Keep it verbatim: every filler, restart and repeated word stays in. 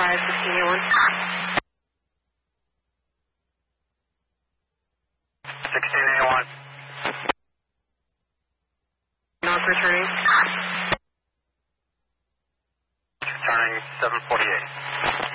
five, fifteen, eight, one. sixteen, eight, one. Knock returning. Returning seven forty-eight.